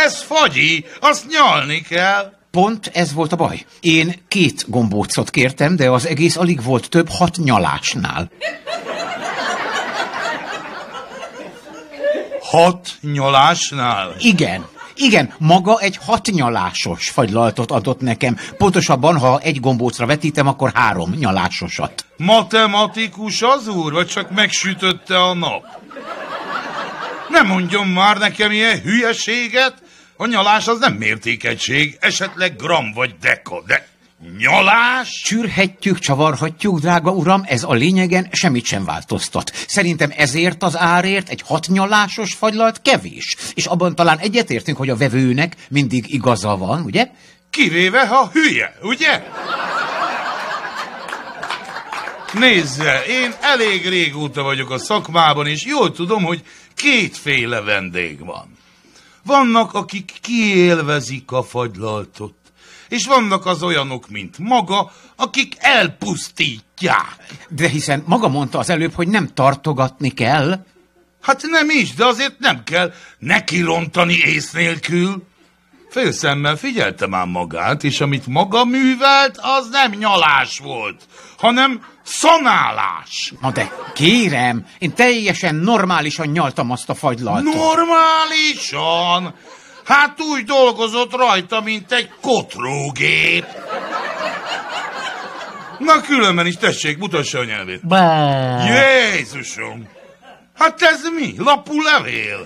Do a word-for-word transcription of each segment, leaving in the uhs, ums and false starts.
Ez fagyi, azt nyalni kell. Pont ez volt a baj. Én két gombócot kértem, de az egész alig volt több hat nyalásnál. Hat nyalásnál? Igen. Igen, maga egy hatnyalásos fagylaltot adott nekem. Pontosabban, ha egy gombócra vetítem, akkor három nyalásosat. Matematikus az úr, vagy csak megsütötte a nap? Ne mondjon már nekem ilyen hülyeséget. A nyalás az nem mértékegység, esetleg gram vagy deka, de nyalás? Csürhetjük, csavarhatjuk, drága uram, ez a lényegen semmit sem változtat. Szerintem ezért az árért egy hatnyalásos fagylalt kevés. És abban talán egyetértünk, hogy a vevőnek mindig igaza van, ugye? Kivéve, ha hülye, ugye? Nézze, én elég régóta vagyok a szakmában, és jól tudom, hogy kétféle vendég van. Vannak, akik kiélvezik a fagylaltot, és vannak az olyanok, mint maga, akik elpusztítják. De hiszen maga mondta az előbb, hogy nem tartogatni kell. Hát nem is, de azért nem kell nekirontani ész nélkül. Félszemmel figyeltem ám magát, és amit maga művelt, az nem nyalás volt, hanem szanálás. Na de kérem, én teljesen normálisan nyaltam azt a fagylaltot. Normálisan? Hát úgy dolgozott rajta, mint egy kotrógép. Na különben is tessék, mutassa a nyelvét. Bá. Jézusom! Hát ez mi? Lapú levél?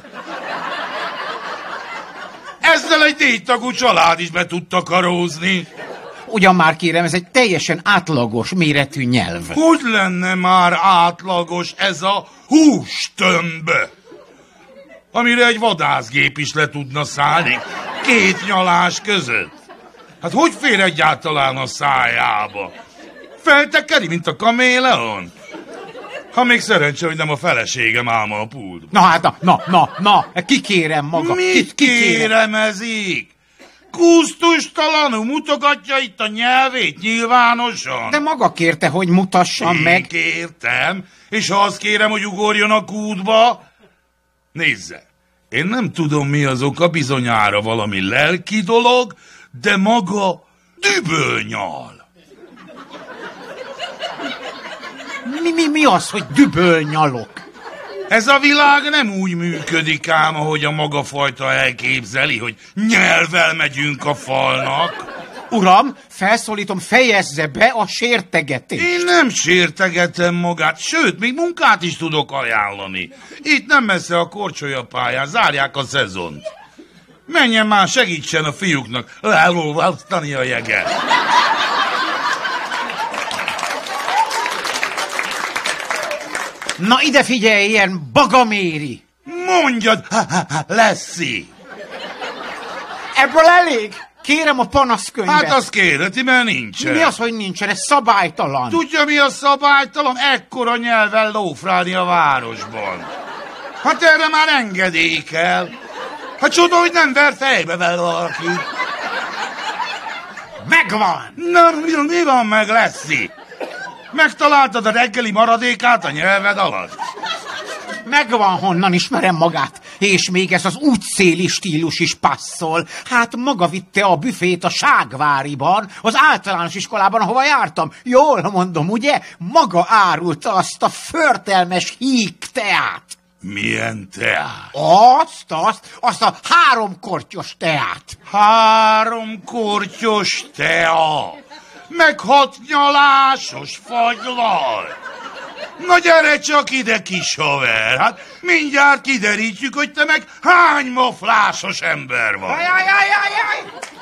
Ezzel egy négytagú család is be tudta karózni. Ugyan már kérem, ez egy teljesen átlagos méretű nyelv. Hogy lenne már átlagos ez a hústömb, amire egy vadászgép is le tudna szállni két nyalás között? Hát hogy fér egyáltalán a szájába? Feltekeri, mint a kaméleon? Ha még szerencse, hogy nem a feleségem álma a pult. Na hát, na, na, na, na, kikérem maga. Mit ki, kikérem? kéremezik? Kusztustalanul mutogatja itt a nyelvét nyilvánosan. De maga kérte, hogy mutassam Én meg. kértem, és ha azt kérem, hogy ugorjon a kútba, nézze, én nem tudom, mi az oka, bizonyára valami lelki dolog, de maga dübölnyal. Mi, mi, mi az, hogy dübölnyalok? Ez a világ nem úgy működik ám, ahogy a maga fajta elképzeli, hogy nyelvvel megyünk a falnak. Uram, felszólítom, fejezze be a sértegetést. Én nem sértegetem magát, sőt, még munkát is tudok ajánlani. Itt nem messze a korcsolyapályán, zárják a szezont. Menjen már, segítsen a fiúknak leolvasztani a jeget. Na ide figyelj, ilyen bagaméri! Mondjad, Leszi! Ebből elég? Kérem a panaszkönyvet. Hát azt kérheti, mert nincsen. Mi az, hogy nincsen? Ez szabálytalan. Tudja, mi a szabálytalan? Ekkora nyelven lófrálni a városban. Hát erre már engedély kell. Hát csoda, hogy nem ver fejbe vele valaki. Megvan! Na, mi van meg, Leszi? Megtaláltad a reggeli maradékát a nyelved alatt? Megvan, honnan ismerem magát. És még ez az úgyszéli stílus is passzol. Hát maga vitte a büfét a Ságváriban, az általános iskolában, ahova jártam. Jól mondom, ugye? Maga árulta azt a förtelmes híg teát. Milyen teát? Azt, azt, azt a három kortyos teát. Három kortyos tea, meg hat nyalásos fagylal. Na gyere csak ide, kis haver, hát mindjárt kiderítjük, hogy te meg hány moflásos ember vagy. Ajajajajaj!